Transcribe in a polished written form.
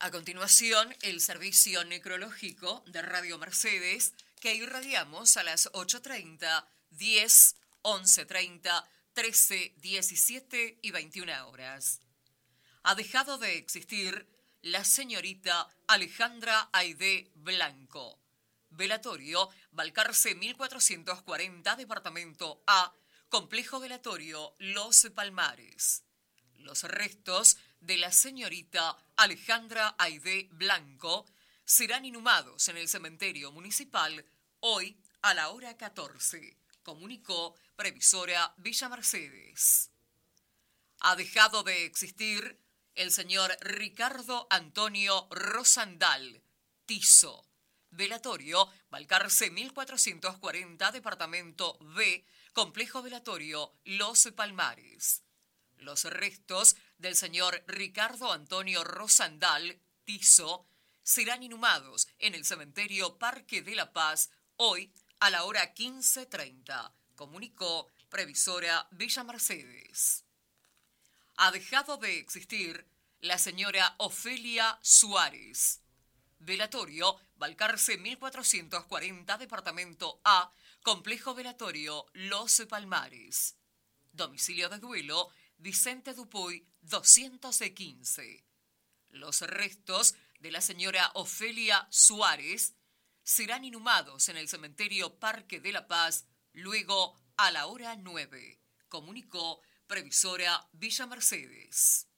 A continuación, el servicio necrológico de Radio Mercedes, que irradiamos a las 8:30, 10, 11:30, 13, 17 y 21 horas. Ha dejado de existir la señorita Alejandra Aidé Blanco. Velatorio, Balcarce 1440, Departamento A, Complejo Velatorio Los Palmares. Los restos de la señorita Alejandra Aidé Blanco serán inhumados en el cementerio municipal hoy a la hora 14, comunicó Previsora Villa Mercedes. Ha dejado de existir el señor Ricardo Antonio Rosandal, Tizo. Velatorio, Balcarce 1440, Departamento B, Complejo Velatorio Los Palmares. Los restos del señor Ricardo Antonio Rosandal, Tizo, serán inhumados en el cementerio Parque de la Paz hoy a la hora 15:30, comunicó Previsora Villa Mercedes. Ha dejado de existir la señora Ofelia Suárez. Velatorio, Balcarce 1440, Departamento A, Complejo Velatorio Los Palmares. Domicilio de duelo, Vicente Dupuy, 215. Los restos de la señora Ofelia Suárez serán inhumados en el cementerio Parque de la Paz luego a la hora 9, comunicó Previsora Villa Mercedes.